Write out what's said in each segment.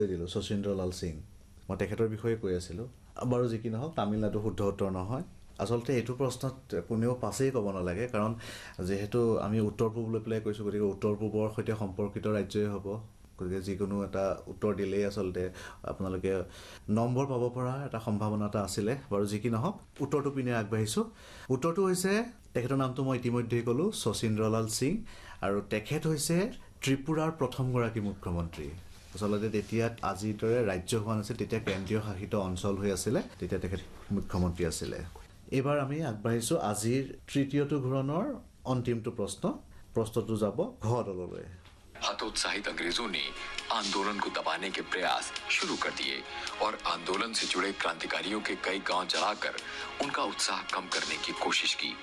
দিলোঁ শচীন্দ্ৰলাল সিং মই তেখেতৰ বিষয়ে কৈ আছিলোঁ বাৰু যি কি নহওক তামিলনাডু শুদ্ধ উত্তৰ নহয় আচলতে এইটো প্ৰশ্নত কোনেও পাছেই ক'ব নালাগে কাৰণ যেহেতু আমি উত্তৰ পূব লৈ পেলাই কৈছোঁ গতিকে উত্তৰ পূবৰ সৈতে সম্পৰ্কিত ৰাজ্যই হ'ব গতিকে যিকোনো এটা উত্তৰ দিলেই আচলতে আপোনালোকে নম্বৰ পাব পৰা এটা সম্ভাৱনা এটা আছিলে বাৰু যি কি নহওক উত্তৰটো পিনে আগবাঢ়িছোঁ উত্তৰটো হৈছে তেখেতৰ নামটো মই ইতিমধ্যেই ক'লোঁ শচীন্দ্ৰলাল সিং আৰু তেখেত হৈছে ত্ৰিপুৰাৰ প্ৰথমগৰাকী মুখ্যমন্ত্ৰী আচলতে তেতিয়া আজিৰ দৰে ৰাজ্য হোৱা নাছিল তেতিয়া কেন্দ্ৰীয় শাসিত অঞ্চল হৈ আছিলে তেতিয়া তেখেত মুখ্যমন্ত্ৰী আছিলে এবাৰ আমি আগবাঢ়িছোঁ আজিৰ তৃতীয়টো ঘূৰণৰ অন্তিমটো প্ৰশ্নটো যাব ঘ দললৈ हतोत्साहित अंग्रेजों ने आंदोलन को दबाने के प्रयास शुरू कर दिए और आंदोलन से जुड़े क्रांतिकारियों के कई गांव जलाकर उनका उत्साह कम करने की कोशिश की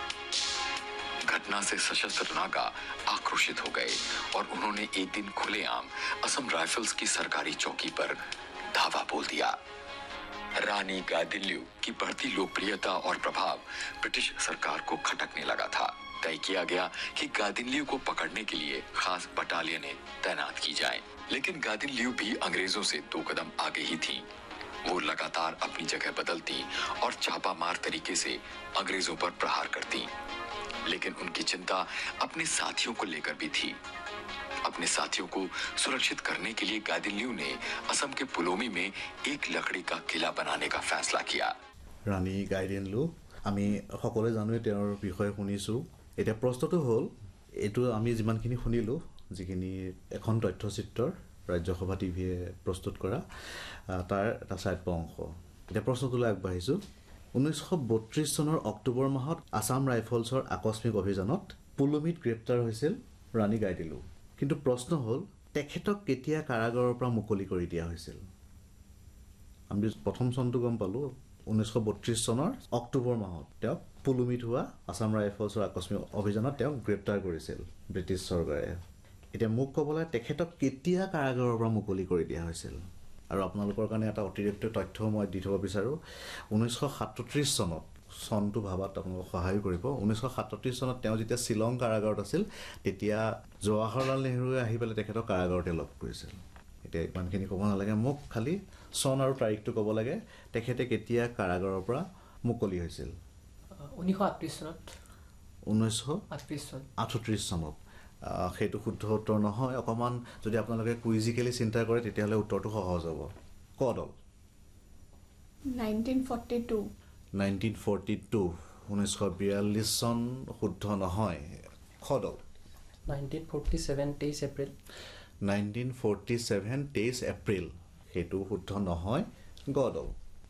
घटना से सशस्त्र नागा आक्रोशित हो गए और उन्होंने एक दिन खुलेआम असम राइफल्स की सरकारी चौकी पर धावा बोल दिया रानी गादिल्यू की बढ़ती लोकप्रियता और प्रभाव ब्रिटिश सरकार को खटकने लगा था तय किया गया कि गादिल्यू को पकड़ने के लिए खास बटालियनें तैनात की जाएं। लेकिन गादिल्यू भी अंग्रेजों से 2 कदम आगे ही थीं। वो लगातार अपनी जगह बदलती और छापामार तरीके से अंग्रेजों पर प्रहार करती लेकिन उनकी चिंता अपने साथियों को लेकर भी थी अपने साथियों को सुरक्षित करने के लिए गादिल्यू ने असम के पुलोमी में एक लकड़ी का किला बनाने का फैसला किया रानी गाइडेनलू আমি সকলোৱে জানোৱে তেওঁৰ বিষয়ে শুনিছোঁ এতিয়া প্ৰশ্নটো হ'ল এইটো আমি যিমানখিনি শুনিলোঁ যিখিনি এখন তথ্যচিত্ৰৰ ৰাজ্যসভা টিভিয়ে প্ৰস্তুত কৰা তাৰ এটা চাইড অংশ এতিয়া প্ৰশ্নটোলৈ আগবাঢ়িছোঁ 1932 চনৰ অক্টোবৰ মাহত আসাম ৰাইফলছৰ আকস্মিক অভিযানত পুলুমিত গ্ৰেপ্তাৰ হৈছিল ৰাণী গাইডিনলু কিন্তু প্ৰশ্ন হ'ল তেখেতক কেতিয়া কাৰাগাৰৰ পৰা মুকলি কৰি দিয়া হৈছিল আমি প্ৰথম চনটো গম পালোঁ 1932 চনৰ অক্টোবৰ মাহত তেওঁ পুলুমিত হোৱা আসাম ৰাইফলছৰ আকস্মিক অভিযানত তেওঁ গ্ৰেপ্তাৰ কৰিছিল ব্ৰিটিছ চৰকাৰে এতিয়া মোক ক'বলৈ তেখেতক কেতিয়া কাৰাগাৰৰ পৰা মুকলি কৰি দিয়া হৈছিল আৰু আপোনালোকৰ কাৰণে এটা অতিৰিক্ত তথ্য মই দি থব বিচাৰোঁ 1937 চনত চনটো ভাবাত আপোনালোক সহায় কৰিব 1937 চনত তেওঁ যেতিয়া শ্বিলং কাৰাগাৰত আছিল তেতিয়া জৱাহৰলাল নেহৰুৱে আহি পেলাই তেখেতক কাৰাগাৰতে লগ কৰিছিল এতিয়া ইমানখিনি ক'ব নালাগে মোক খালি চন আৰু তাৰিখটো ক'ব লাগে তেখেতে কেতিয়া কাৰাগাৰৰ পৰা মুকলি হৈছিল 1938 চনত 1938 চনত সেইটো শুদ্ধ উত্তৰ নহয় অকমান যদি আপোনালোকে কুইজিক্যালি চিন্তা কৰে তেতিয়াহ'লে উত্তৰটো সহজ হ'ব কদল 1942 1942 চন শুদ্ধ নহয় খদল 1947 23 এপ্ৰিল 1947 23 এপ্ৰিল সেইটো শুদ্ধ নহয় গদল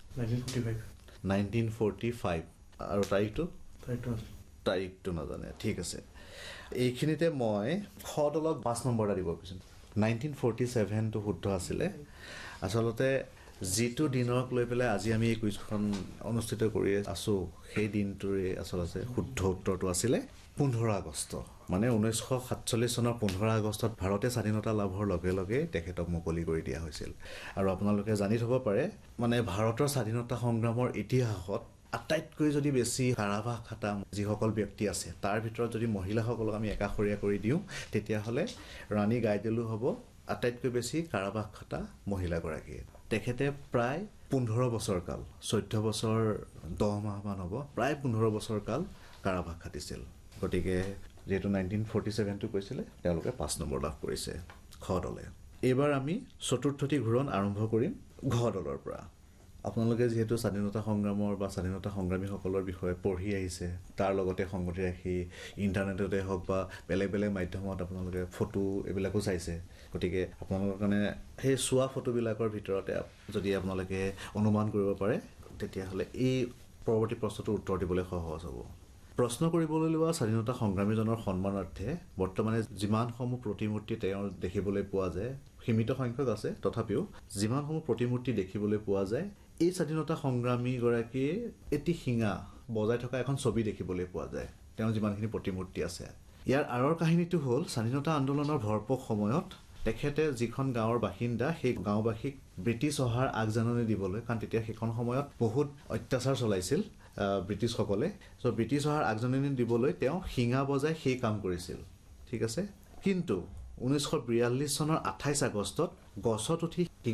1945 আৰু তাৰিখটো নাজানে ঠিক আছে এইখিনিতে মই খদলক 5 নম্বৰ দিব বিচাৰিম 1947 টো শুদ্ধ আছিলে আচলতে যেটো দিনক লৈ পেলাই আজি আমি এই কুইজখন অনুষ্ঠিত কৰি আছো সেই দিনটোৰে আচলতে শুদ্ধ উত্তৰটো আছিলে 15 আগষ্ট মানে 1947 চনৰ 15 আগষ্টত ভাৰতে স্বাধীনতা লাভৰ লগে লগে তেখেতক মুকলি কৰি দিয়া হৈছিল আৰু আপোনালোকে জানি থব পাৰে মানে ভাৰতৰ স্বাধীনতা সংগ্ৰামৰ ইতিহাসত আটাইতকৈ যদি বেছি কাৰাবাস খাটা যিসকল ব্যক্তি আছে তাৰ ভিতৰত যদি মহিলাসকলক আমি একাখৰীয়া কৰি দিওঁ তেতিয়াহ'লে ৰাণী গাইডিনলু হ'ব আটাইতকৈ বেছি কাৰাবাস খাটা মহিলাগৰাকী তেখেতে প্ৰায় 15 বছৰ কাল 14 বছৰ 10 মাহ মান হ'ব প্ৰায় 15 বছৰ কাল কাৰাবাস খাটিছিল গতিকে যেটো 1947 টো কৈছিলে তেওঁলোকে 5 নম্বৰ লাভ কৰিছে খ দলে এবাৰ আমি চতুৰ্থটি ঘূৰণ আৰম্ভ কৰিম ঘ দলৰ পৰা আপোনালোকে যেহেতু স্বাধীনতা সংগ্ৰামৰ বা স্বাধীনতা সংগ্ৰামীসকলৰ বিষয়ে পঢ়ি আহিছে তাৰ লগতে সংগতি ৰাখি ইন্টাৰনেটতে হওক বা বেলেগ বেলেগ মাধ্যমত আপোনালোকে ফটো এবিলাকো চাইছে গতিকে আপোনালোকৰ কাৰণে সেই চোৱা ফটোবিলাকৰ ভিতৰতে যদি আপোনালোকে অনুমান কৰিব পাৰে তেতিয়াহ'লে এই পৰৱৰ্তী প্ৰশ্নটোৰ উত্তৰ দিবলৈ সহজ হ'ব প্ৰশ্ন কৰিবলৈ লোৱা স্বাধীনতা সংগ্ৰামীজনৰ সন্মানাৰ্থে বৰ্তমানে যিমানসমূহ প্ৰতিমূৰ্তি তেওঁৰ দেখিবলৈ পোৱা যায় সীমিত সংখ্যক আছে তথাপিও যিমানসমূহ প্ৰতিমূৰ্তি দেখিবলৈ পোৱা যায় এই স্বাধীনতা সংগ্ৰামী গৰাকী এটি শিঙা বজাই থকা এখন ছবি দেখিবলৈ পোৱা যায় তেওঁ যিমানখিনি প্ৰতিমূৰ্তি আছে ইয়াৰ আৰৰ কাহিনীটো হ'ল স্বাধীনতা আন্দোলনৰ ভৰপক সময়ত তেখেতে যিখন গাঁৱৰ বাসিন্দা সেই গাঁওবাসীক ব্ৰিটিছ অহাৰ আগজাননী দিবলৈ কাৰণ তেতিয়া সেইখন সময়ত বহুত অত্যাচাৰ চলাইছিল ব্ৰিটিছসকলে সো ব্ৰিটিছ অহাৰ আগজাননী দিবলৈ তেওঁ শিঙা বজাই সেই কাম কৰিছিল ঠিক আছে কিন্তু 1942 চনৰ 28 আগষ্টত গছত উঠি